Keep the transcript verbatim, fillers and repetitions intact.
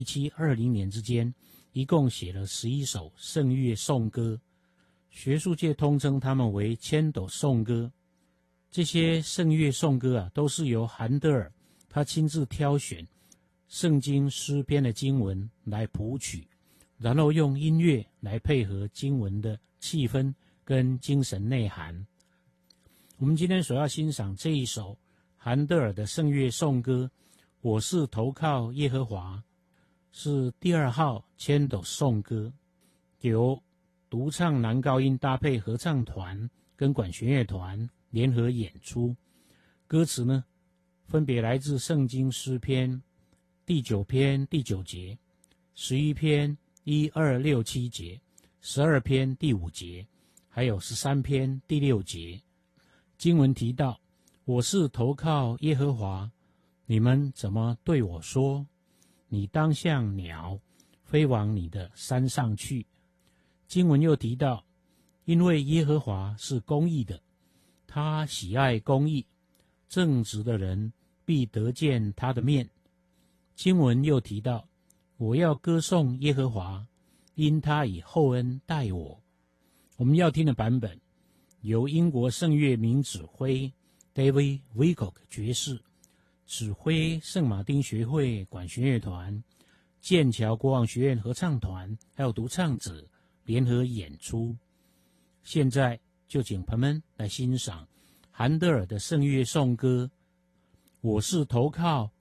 一七二零年之间，一共写了十一首圣乐颂歌，学术界通称他们为千斗颂歌。这些圣乐颂歌啊，都是由韩德尔他亲自挑选圣经诗篇的经文来谱曲，然后用音乐来配合经文的气氛跟精神内涵。我们今天所要欣赏这一首韩德尔的圣乐颂歌，我是投靠耶和华，是第二号千斗颂歌，由独唱男高音搭配合唱团跟管弦乐团联合演出。歌词呢，分别来自圣经诗篇第九篇第九节，十一篇一二六七节，十二篇第五节，还有十三篇第六节。经文提到，我是投靠耶和华，你们怎么对我说？你当像鸟飞往你的山上去。经文又提到，因为耶和华是公义的，他喜爱公义，正直的人必得见他的面。经文又提到，我要歌颂耶和华，因他以厚恩待我。我们要听的版本由英国圣乐名指挥 David Wilcock 爵士指挥圣马丁学会管弦乐团、剑桥国王学院合唱团还有独唱者联合演出。现在就请朋友们来欣赏韩德尔的圣乐颂歌，我是投靠